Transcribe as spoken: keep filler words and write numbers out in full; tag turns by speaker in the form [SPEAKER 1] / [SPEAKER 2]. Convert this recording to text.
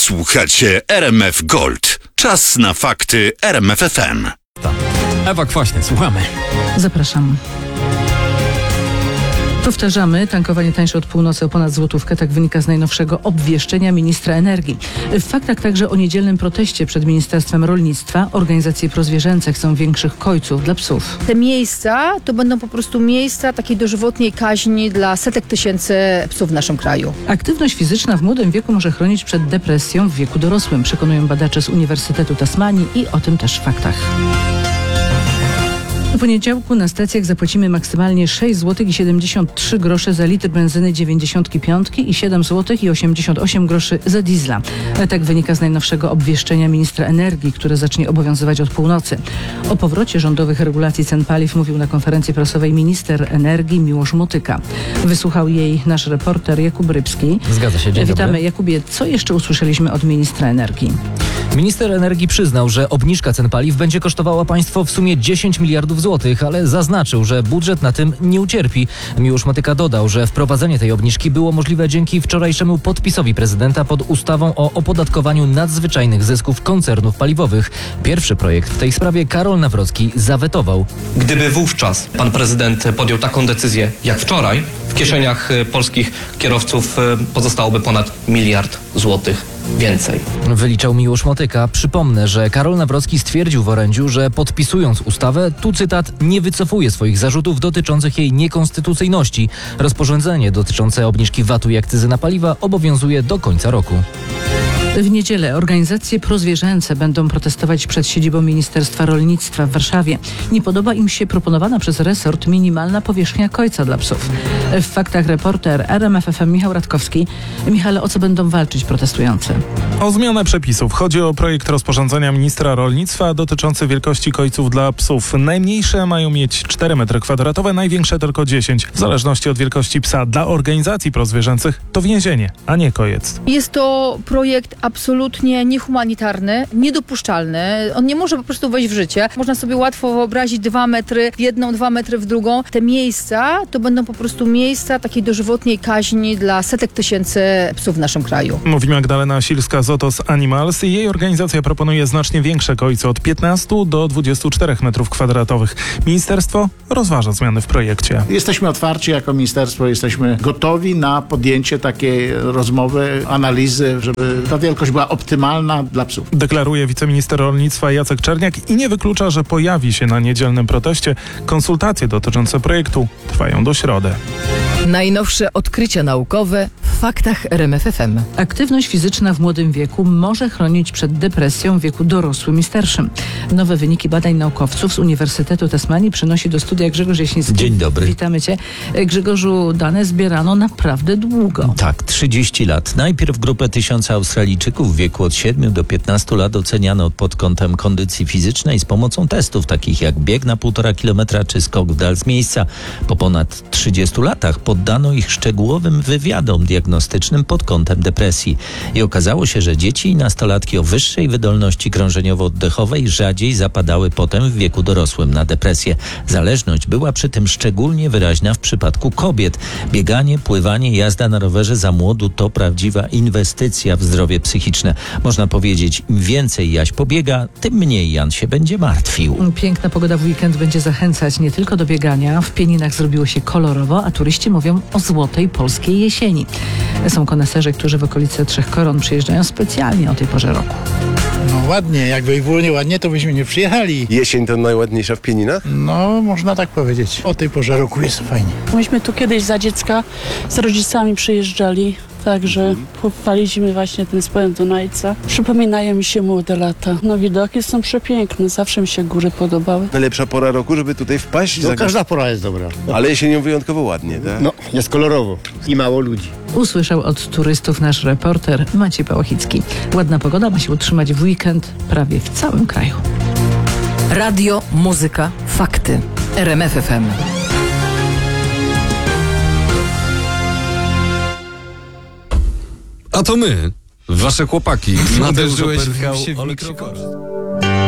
[SPEAKER 1] Słuchacie R M F Gold. Czas na fakty R M F F M.
[SPEAKER 2] Ewa Kwaśny, słuchamy.
[SPEAKER 3] Zapraszam. Powtarzamy, tankowanie tańsze od północy o ponad złotówkę, tak wynika z najnowszego obwieszczenia ministra energii. W faktach także o niedzielnym proteście przed Ministerstwem Rolnictwa. Organizacje prozwierzęce chcą większych kojców dla psów.
[SPEAKER 4] Te miejsca to będą po prostu miejsca takiej dożywotniej kaźni dla setek tysięcy psów w naszym kraju.
[SPEAKER 3] Aktywność fizyczna w młodym wieku może chronić przed depresją w wieku dorosłym, przekonują badacze z Uniwersytetu Tasmanii i o tym też w faktach. W poniedziałku na stacjach zapłacimy maksymalnie sześć złotych i siedemdziesiąt trzy grosze za litr benzyny dziewięćdziesiąt pięć i siedem złotych i osiemdziesiąt osiem groszy za diesla. Tak wynika z najnowszego obwieszczenia ministra energii, które zacznie obowiązywać od północy. O powrocie rządowych regulacji cen paliw mówił na konferencji prasowej minister energii Miłosz Motyka. Wysłuchał jej nasz reporter Jakub Rybski.
[SPEAKER 2] Zgadza się, dzień
[SPEAKER 3] Witamy
[SPEAKER 2] dobry.
[SPEAKER 3] Jakubie. Co jeszcze usłyszeliśmy od ministra energii?
[SPEAKER 2] Minister energii przyznał, że obniżka cen paliw będzie kosztowała państwo w sumie dziesięć miliardów złotych, ale zaznaczył, że budżet na tym nie ucierpi. Miłosz Motyka dodał, że wprowadzenie tej obniżki było możliwe dzięki wczorajszemu podpisowi prezydenta pod ustawą o opodatkowaniu nadzwyczajnych zysków koncernów paliwowych. Pierwszy projekt w tej sprawie Karol Nawrocki zawetował.
[SPEAKER 5] Gdyby wówczas pan prezydent podjął taką decyzję jak wczoraj, w kieszeniach polskich kierowców pozostałoby ponad miliard złotych więcej.
[SPEAKER 2] Wyliczał Miłosz Motyka. Przypomnę, że Karol Nawrocki stwierdził w orędziu, że podpisując ustawę, tu cytat, nie wycofuje swoich zarzutów dotyczących jej niekonstytucyjności. Rozporządzenie dotyczące obniżki vatu i akcyzy na paliwa obowiązuje do końca roku.
[SPEAKER 3] W niedzielę organizacje prozwierzęce będą protestować przed siedzibą Ministerstwa Rolnictwa w Warszawie. Nie podoba im się proponowana przez resort minimalna powierzchnia kojca dla psów. W faktach reporter R M F F M Michał Radkowski. Michale, o co będą walczyć protestujący?
[SPEAKER 6] O zmianę przepisów. Chodzi o projekt rozporządzenia ministra rolnictwa dotyczący wielkości kojców dla psów. Najmniejsze mają mieć cztery metry kwadratowe, największe tylko dziesięć. W zależności od wielkości psa. Dla organizacji prozwierzęcych to więzienie, a nie kojec.
[SPEAKER 4] Jest to projekt absolutnie niehumanitarny, niedopuszczalny. On nie może po prostu wejść w życie. Można sobie łatwo wyobrazić dwa metry w jedną, dwa metry w drugą. Te miejsca to będą po prostu miejsca takiej dożywotniej kaźni dla setek tysięcy psów w naszym kraju.
[SPEAKER 6] Mówi Magdalena Silska z Otos Animals i jej organizacja proponuje znacznie większe kojce od piętnastu do dwudziestu czterech metrów kwadratowych. Ministerstwo rozważa zmiany w projekcie.
[SPEAKER 7] Jesteśmy otwarci jako ministerstwo, jesteśmy gotowi na podjęcie takiej rozmowy, analizy, żeby ta wielkość była optymalna dla psów.
[SPEAKER 6] Deklaruje wiceminister rolnictwa Jacek Czerniak i nie wyklucza, że pojawi się na niedzielnym proteście. Konsultacje dotyczące projektu trwają do środy.
[SPEAKER 8] Najnowsze odkrycia naukowe w faktach R M F F M.
[SPEAKER 3] Aktywność fizyczna w młodym wieku może chronić przed depresją w wieku dorosłym i starszym. Nowe wyniki badań naukowców z Uniwersytetu Tasmanii przynosi do studia Grzegorz Jaśnicki.
[SPEAKER 9] Dzień dobry.
[SPEAKER 3] Witamy Cię. Grzegorzu, dane zbierano naprawdę długo.
[SPEAKER 9] Tak, trzydzieści lat. Najpierw grupę tysiąca Australijczyków w wieku od siedmiu do piętnastu lat oceniano pod kątem kondycji fizycznej z pomocą testów takich jak bieg na półtora kilometra czy skok w dal z miejsca. Po ponad trzydziestu latach poddano ich szczegółowym wywiadom diagnostycznym pod kątem depresji. I okazało się, że dzieci i nastolatki o wyższej wydolności krążeniowo-oddechowej rzadziej zapadały potem w wieku dorosłym na depresję. Zależność była przy tym szczególnie wyraźna w przypadku kobiet. Bieganie, pływanie, jazda na rowerze za młodu to prawdziwa inwestycja w zdrowie psychiczne. Można powiedzieć, im więcej Jaś pobiega, tym mniej Jan się będzie martwił.
[SPEAKER 3] Piękna pogoda w weekend będzie zachęcać nie tylko do biegania. W Pieninach zrobiło się kolorowo, a turyści mówią o złotej polskiej jesieni. Są koneserzy, którzy w okolice Trzech Koron przyjeżdżają specjalnie o tej porze roku.
[SPEAKER 10] No ładnie, jakby było nieładnie, to byśmy nie przyjechali.
[SPEAKER 11] Jesień to najładniejsza w Pieninach?
[SPEAKER 10] No, można tak powiedzieć. O tej porze roku jest fajnie.
[SPEAKER 12] Myśmy tu kiedyś za dziecka z rodzicami przyjeżdżali, także pochwaliliśmy właśnie ten spłem Dunajca. Przypominają mi się młode lata. No widoki są przepiękne, zawsze mi się góry podobały.
[SPEAKER 11] Najlepsza pora roku, żeby tutaj wpaść?
[SPEAKER 10] No, każda pora jest dobra.
[SPEAKER 11] Ale jesienią wyjątkowo ładnie, tak?
[SPEAKER 10] No, jest kolorowo i mało ludzi.
[SPEAKER 3] Usłyszał od turystów nasz reporter Maciej Pałachicki. Ładna pogoda ma się utrzymać w weekend prawie w całym kraju.
[SPEAKER 8] Radio, muzyka, fakty. R M F F M.
[SPEAKER 2] A to my, wasze chłopaki.
[SPEAKER 6] Uderzyłeś w
[SPEAKER 2] Operchał,
[SPEAKER 6] się w
[SPEAKER 2] Olek
[SPEAKER 6] mikrofon.
[SPEAKER 2] Sikorski.